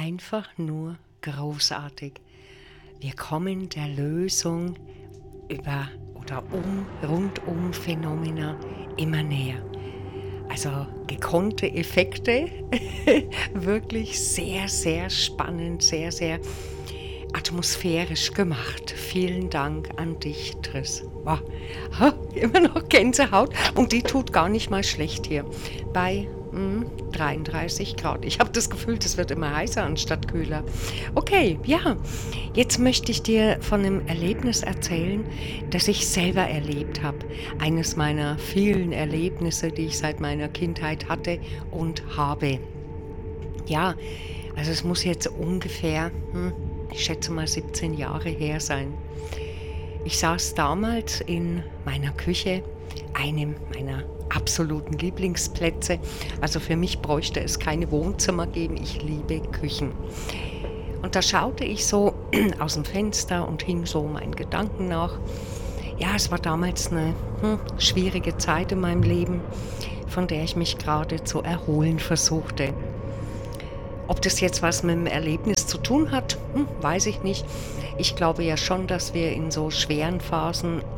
einfach nur großartig. Wir kommen der Lösung über oder rund um Phänomena immer näher. Also gekonnte Effekte, wirklich sehr, sehr spannend, sehr, sehr atmosphärisch gemacht. Vielen Dank an dich, Triss. Wow. Immer noch Gänsehaut und die tut gar nicht mal schlecht hier bei 33 Grad. Ich habe das Gefühl, das wird immer heißer anstatt kühler. Okay, ja, jetzt möchte ich dir von einem Erlebnis erzählen, das ich selber erlebt habe. Eines meiner vielen Erlebnisse, die ich seit meiner Kindheit hatte und habe. Ja, also es muss jetzt ungefähr, ich schätze mal 17 Jahre her sein. Ich saß damals in meiner Küche, einem meiner absoluten Lieblingsplätze. Also für mich bräuchte es keine Wohnzimmer geben, ich liebe Küchen. Und da schaute ich so aus dem Fenster und hing so meinen Gedanken nach. Ja, es war damals eine schwierige Zeit in meinem Leben, von der ich mich gerade zu erholen versuchte. Ob das jetzt was mit dem Erlebnis zu tun hat, weiß ich nicht. Ich glaube ja schon, dass wir in so schweren Phasen